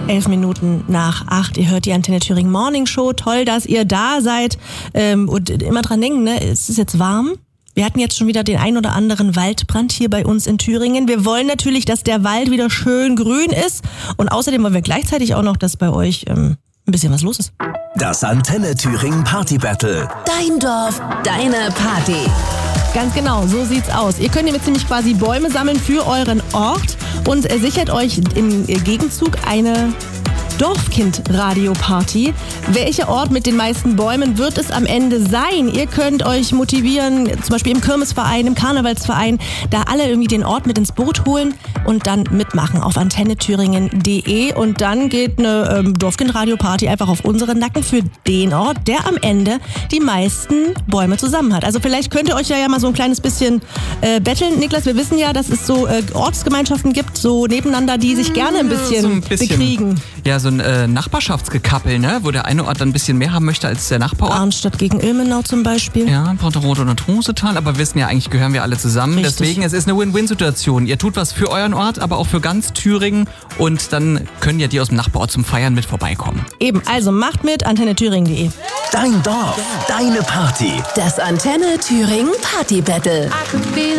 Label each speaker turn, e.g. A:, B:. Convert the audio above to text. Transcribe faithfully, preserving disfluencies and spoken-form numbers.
A: Elf Minuten nach acht. Ihr hört die Antenne Thüringen Morning Show. Toll, dass ihr da seid. Ähm, und immer dran denken, ne? Es ist jetzt warm. Wir hatten jetzt schon wieder den ein oder anderen Waldbrand hier bei uns in Thüringen. Wir wollen natürlich, dass der Wald wieder schön grün ist. Und außerdem wollen wir gleichzeitig auch noch, dass bei euch ähm, ein bisschen was los ist.
B: Das Antenne Thüringen Party Battle.
C: Dein Dorf, deine Party.
A: Ganz genau, so sieht's aus. Ihr könnt jetzt nämlich quasi Bäume sammeln für euren Ort und äh, sichert euch im Gegenzug eine Dorfkind-Radio-Party. Welcher Ort mit den meisten Bäumen wird es am Ende sein? Ihr könnt euch motivieren, zum Beispiel im Kirmesverein, im Karnevalsverein, da alle irgendwie den Ort mit ins Boot holen und dann mitmachen auf antenne thüringen punkt de und dann geht eine ähm, Dorfkind-Radio-Party einfach auf unseren Nacken für den Ort, der am Ende die meisten Bäume zusammen hat. Also vielleicht könnt ihr euch ja, ja mal so ein kleines bisschen äh, betteln. Niklas, wir wissen ja, dass es so äh, Ortsgemeinschaften gibt, so nebeneinander, die sich gerne ein bisschen,
D: so ein bisschen
A: bekriegen.
D: Ja, so ein äh, Nachbarschaftsgekappel, ne? Wo der eine Ort dann ein bisschen mehr haben möchte als der Nachbarort.
A: Arnstadt gegen Ilmenau zum Beispiel.
D: Ja, Porterode und Rosetal, aber wir wissen ja, eigentlich gehören wir alle zusammen.
A: Richtig.
D: Deswegen, es ist eine Win-Win-Situation. Ihr tut was für euren Ort, aber auch für ganz Thüringen und dann können ja die aus dem Nachbarort zum Feiern mit vorbeikommen.
A: Eben, also macht mit, antenne thüringen punkt de.
B: Dein Dorf, deine Party.
C: Das Antenne Thüringen Party Battle.